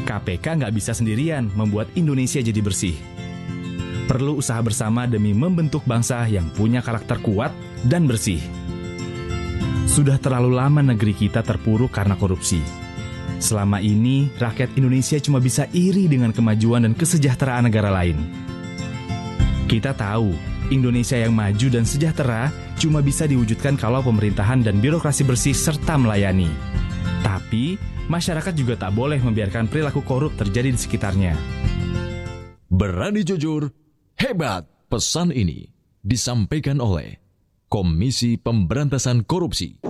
KPK nggak bisa sendirian membuat Indonesia jadi bersih. Perlu usaha bersama demi membentuk bangsa yang punya karakter kuat dan bersih. Sudah terlalu lama negeri kita terpuruk karena korupsi. Selama ini, rakyat Indonesia cuma bisa iri dengan kemajuan dan kesejahteraan negara lain. Kita tahu, Indonesia yang maju dan sejahtera cuma bisa diwujudkan kalau pemerintahan dan birokrasi bersih serta melayani. Tapi, masyarakat juga tak boleh membiarkan perilaku korup terjadi di sekitarnya. Berani jujur, hebat. Pesan ini disampaikan oleh Komisi Pemberantasan Korupsi.